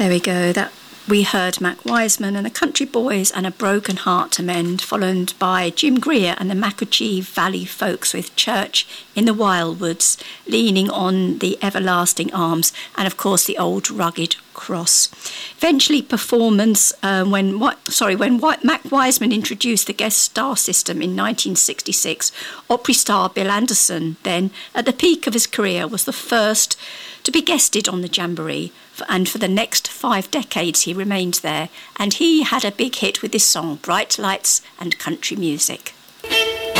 There we go. That we heard Mac Wiseman and the Country Boys and A Broken Heart to Mend, followed by Jim Greer and the Mackachee Valley Folks with Church in the Wildwoods, leaning on the everlasting arms, and of course the old rugged cross. Eventually, performance when Mac Wiseman introduced the guest star system in 1966, Opry star Bill Anderson, then at the peak of his career, was the first to be guested on the Jamboree, and for the next 5 decades he remained there, and he had a big hit with this song, Bright Lights and Country Music.